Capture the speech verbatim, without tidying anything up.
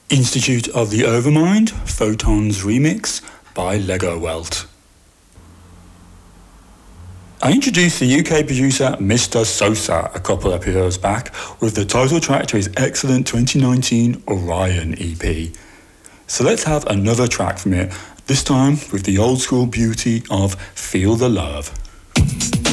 Institute of the Overmind, Photons Remix by Lego Welt. I introduced the U K producer Mister Sosa a couple episodes back with the title track to his excellent twenty nineteen Orion E P. So let's have another track from it, this time with the old school beauty of Feel the Love.